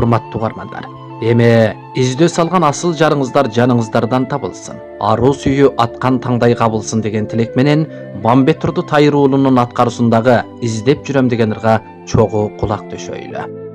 урматтуу угармандар. Эми издөө салган асыл жарыңыздар жаныңыздардан табылсын. Аруу сүйүү аткан таңдай кабылсын деген тилек менен Бамбет Турду Тайыр уулунун аткаруусундагы издеп жүрөм деген ырга чогуу кулак төшөйлү.